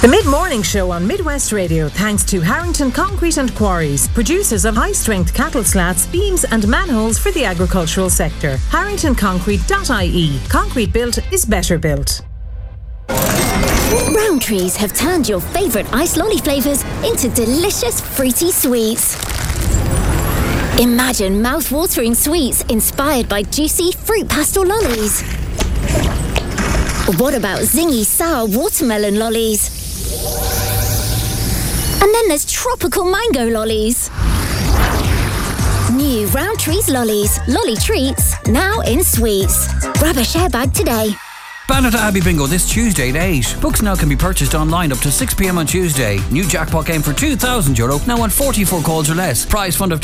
The Mid-Morning Show on Midwest Radio, thanks to Harrington Concrete and Quarries, producers of high-strength cattle slats, beams and manholes for the agricultural sector. HarringtonConcrete.ie. Concrete built is better built. Rowntree's have turned your favourite ice lolly flavours into delicious fruity sweets. Imagine mouth-watering sweets inspired by juicy fruit pastel lollies. What about zingy sour watermelon lollies? And then there's tropical mango lollies. New Rowntree's lollies, lolly treats, now in sweets. Grab a share bag today. Bannerton Abbey Bingo this Tuesday at 8. Books now can be purchased online up to 6 p.m. on Tuesday. New jackpot game for €2,000, now on 44 calls or less. Prize fund of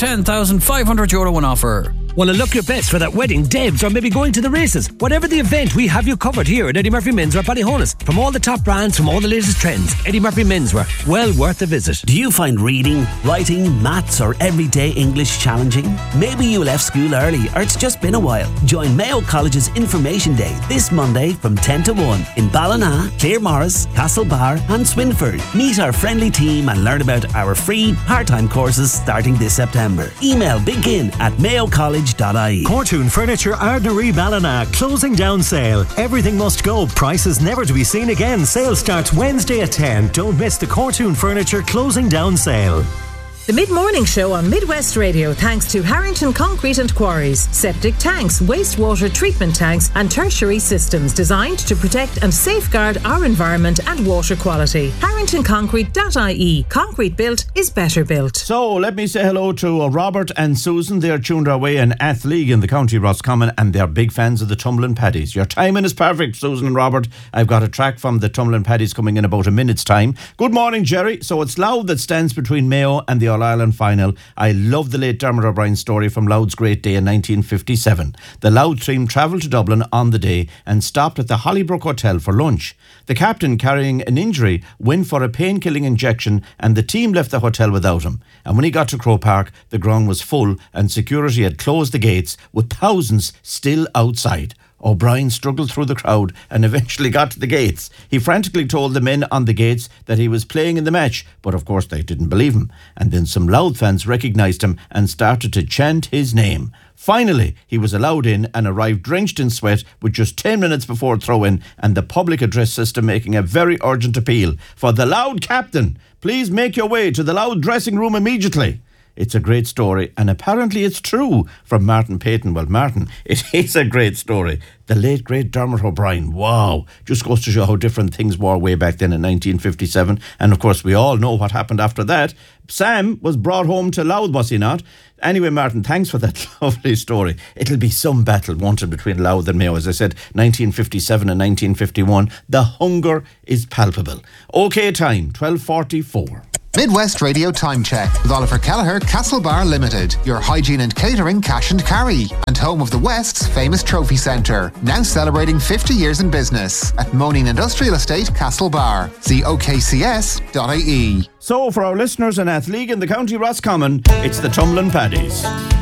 €10,500 on offer. Want to look your best for that wedding, Debs, or maybe going to the races? Whatever the event, we have you covered here at Eddie Murphy Menswear Ballyhonus. From all the top brands, from all the latest trends, Eddie Murphy Menswear, well worth a visit. Do you find reading, writing, maths or everyday English challenging? Maybe you left school early or it's just been a while. Join Mayo College's Information Day this Monday from 10 to 1 in Ballina, Claremorris, Castlebar and Swinford. Meet our friendly team and learn about our free part-time courses starting this September. Email begin@mayocollege.ie. Cortoon Furniture Ardnary Ballina, closing down sale. Everything must go, prices never to be seen again. Sale starts Wednesday at 10. Don't miss the Cortoon Furniture closing down sale. The Mid-Morning Show on Midwest Radio, thanks to Harrington Concrete and Quarries. Septic tanks, wastewater treatment tanks and tertiary systems designed to protect and safeguard our environment and water quality. HarringtonConcrete.ie. Concrete built is better built. So let me say hello to Robert and Susan. They're tuned our way in Athleague in the County Roscommon and they're big fans of the Tumblin' Paddies. Your timing is perfect, Susan and Robert. I've got a track from the Tumblin' Paddies coming in about a minute's time. Good morning, Jerry. So it's Louth that stands between Mayo and the All-Ireland final. I love the late Dermot O'Brien story from Louth's great day in 1957. The Louth team travelled to Dublin on the day and stopped at the Hollybrook Hotel for lunch. The captain, carrying an injury, went for a pain-killing injection and the team left the hotel without him. And when he got to Croke Park, the ground was full and security had closed the gates with thousands still outside. O'Brien struggled through the crowd and eventually got to the gates. He frantically told the men on the gates that he was playing in the match, but of course they didn't believe him. And then some Louth fans recognised him and started to chant his name. Finally, he was allowed in and arrived drenched in sweat with just 10 minutes before throw-in and the public address system making a very urgent appeal for the Louth captain. Please make your way to the Louth dressing room immediately. It's a great story, and apparently it's true, from Martin Payton. Well, Martin, it is a great story. The late, great Dermot O'Brien, wow, just goes to show how different things were way back then in 1957. And of course, we all know what happened after that. Sam was brought home to Louth, was he not? Anyway, Martin, thanks for that lovely story. It'll be some battle, won't it, between Louth and Mayo. As I said, 1957 and 1951, the hunger is palpable. OK time, 12:44. Midwest Radio Time Check with Oliver Kelleher, Castlebar Limited, your hygiene and catering cash and carry, and home of the West's famous trophy centre, now celebrating 50 years in business at Moaning Industrial Estate, Castlebar. See okcs.ie. So for our listeners in Athleague in the County Roscommon, it's the Tumblin' Paddies.